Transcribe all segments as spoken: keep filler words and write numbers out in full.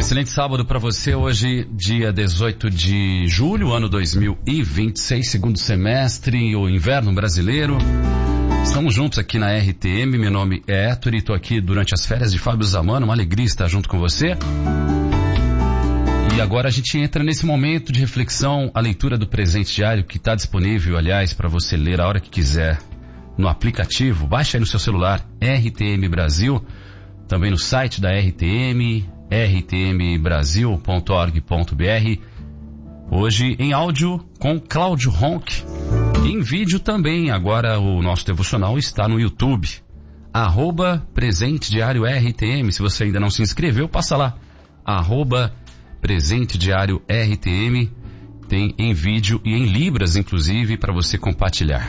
Excelente sábado para você, hoje dia dezoito de julho, ano dois mil e vinte e seis, segundo semestre, o inverno brasileiro. Estamos juntos aqui na R T M, meu nome é Héctor e estou aqui durante as férias de Fábio Zamano, uma alegria estar junto com você. E agora a gente entra nesse momento de reflexão, a leitura do presente diário que está disponível, aliás, para você ler a hora que quiser no aplicativo. Baixa aí no seu celular R T M Brasil, também no site da R T M, r t m brasil ponto org ponto b r. Hoje em áudio com Cláudio Ronck. E em vídeo também, agora o nosso devocional está no YouTube. Arroba Presente Diário R T M. Se você ainda não se inscreveu, passa lá. Arroba Presente Diário R T M. Tem em vídeo e em libras, inclusive, para você compartilhar.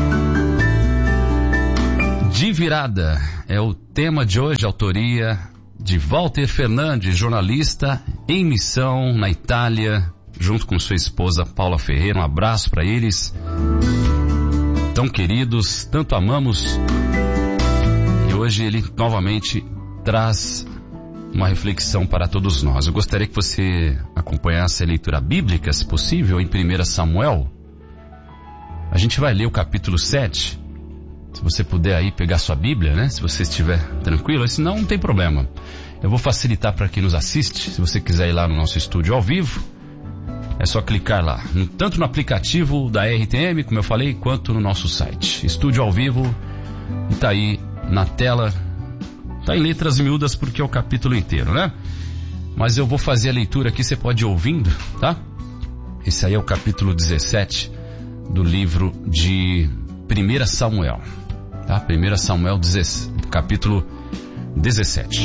De virada é o tema de hoje, autoria de Walter Fernandes, jornalista em missão na Itália, junto com sua esposa Paula Ferreira. Um abraço para eles, tão queridos, tanto amamos. E hoje ele novamente traz uma reflexão para todos nós. Eu gostaria que você acompanhasse a leitura bíblica, se possível, em primeiro Samuel. A gente vai ler o capítulo sete. Se você puder aí pegar sua Bíblia, né? Se você estiver tranquilo, se não, não tem problema. Eu vou facilitar para quem nos assiste. Se você quiser ir lá no nosso estúdio ao vivo, é só clicar lá, no, tanto no aplicativo da R T M, como eu falei, quanto no nosso site. Estúdio ao vivo, e tá aí na tela, tá em letras miúdas porque é o capítulo inteiro, né? Mas eu vou fazer a leitura aqui, você pode ir ouvindo, tá? Esse aí é o capítulo dezessete do livro de primeiro Samuel, tá? primeiro Samuel, capítulo dezessete.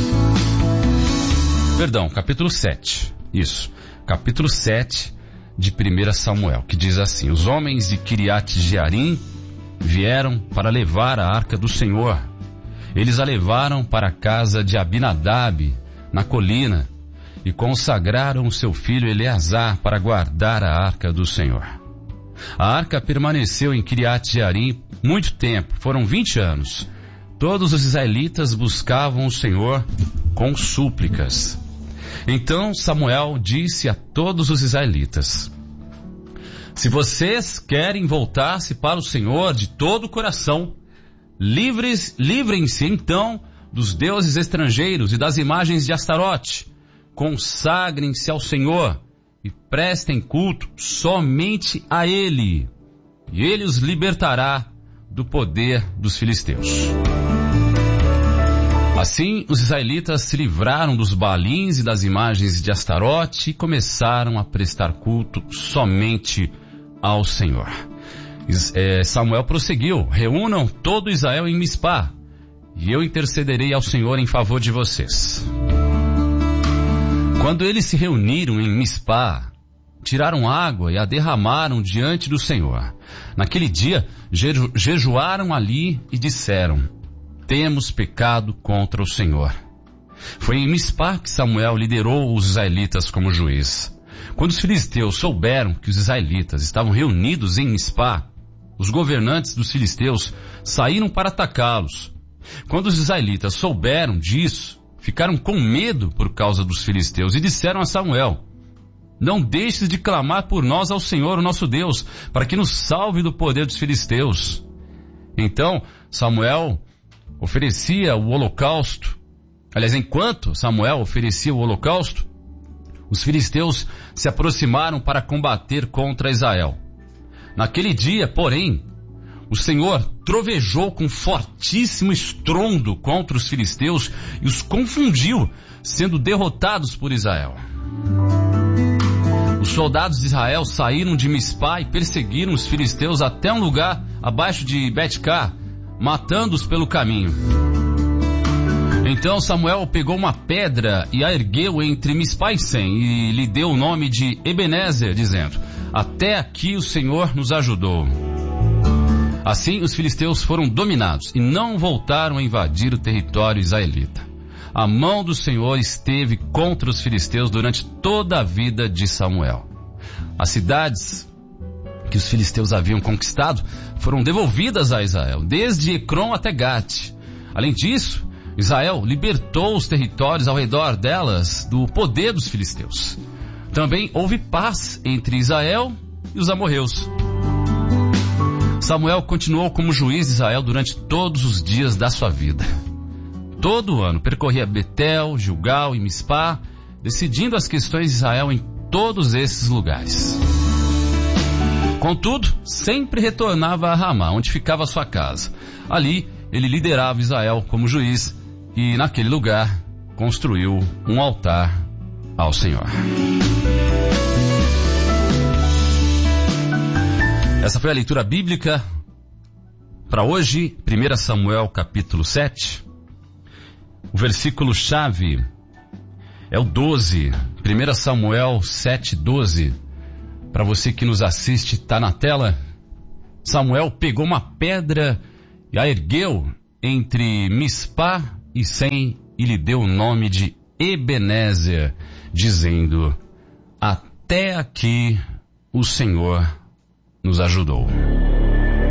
Perdão, capítulo sete, isso. Capítulo sete de primeiro Samuel, que diz assim: os homens de Kiriat Jearim vieram para levar a arca do Senhor. Eles a levaram para a casa de Abinadab, na colina, e consagraram o seu filho Eleazar para guardar a arca do Senhor. A arca permaneceu em Kiriat Jearim muito tempo, foram vinte anos. Todos os israelitas buscavam o Senhor com súplicas. Então Samuel disse a todos os israelitas: se vocês querem voltar-se para o Senhor de todo o coração, livres, livrem-se então dos deuses estrangeiros e das imagens de Astarote. Consagrem-se ao Senhor e prestem culto somente a Ele, e Ele os libertará do poder dos filisteus. Assim, os israelitas se livraram dos Baalins e das imagens de Astarote e começaram a prestar culto somente ao Senhor. Samuel prosseguiu: reúnam todo Israel em Mispá, e eu intercederei ao Senhor em favor de vocês. Quando eles se reuniram em Mispá, tiraram água e a derramaram diante do Senhor. Naquele dia, jeju- jejuaram ali e disseram: temos pecado contra o Senhor. Foi em Mispá que Samuel liderou os israelitas como juiz. Quando os filisteus souberam que os israelitas estavam reunidos em Mispá, os governantes dos filisteus saíram para atacá-los. Quando os israelitas souberam disso, ficaram com medo por causa dos filisteus e disseram a Samuel: não deixes de clamar por nós ao Senhor, o nosso Deus, para que nos salve do poder dos filisteus. Então Samuel oferecia o holocausto. Aliás, enquanto Samuel oferecia o holocausto, os filisteus se aproximaram para combater contra Israel. Naquele dia, porém, o Senhor trovejou com fortíssimo estrondo contra os filisteus e os confundiu, sendo derrotados por Israel. Os soldados de Israel saíram de Mispá e perseguiram os filisteus até um lugar abaixo de Bet-Cá, matando-os pelo caminho. Então Samuel pegou uma pedra e a ergueu entre Mispá e Sem, e lhe deu o nome de Ebenezer, dizendo: até aqui o Senhor nos ajudou. Assim os filisteus foram dominados e não voltaram a invadir o território israelita. A mão do Senhor esteve contra os filisteus durante toda a vida de Samuel. As cidades que os filisteus haviam conquistado foram devolvidas a Israel, desde Ecrom até Gate. Além disso, Israel libertou os territórios ao redor delas do poder dos filisteus. Também houve paz entre Israel e os amorreus. Samuel continuou como juiz de Israel durante todos os dias da sua vida. Todo ano percorria Betel, Gilgal e Mispá, decidindo as questões de Israel em todos esses lugares. Contudo, sempre retornava a Ramá, onde ficava sua casa. Ali, ele liderava Israel como juiz e, naquele lugar, construiu um altar ao Senhor. Essa foi a leitura bíblica para hoje, primeiro Samuel capítulo sete. O versículo-chave é o doze, primeiro Samuel sete, doze. Para você que nos assiste, está na tela. Samuel pegou uma pedra e a ergueu entre Mispá e Sem e lhe deu o nome de Ebenezer, dizendo: até aqui o Senhor nos ajudou.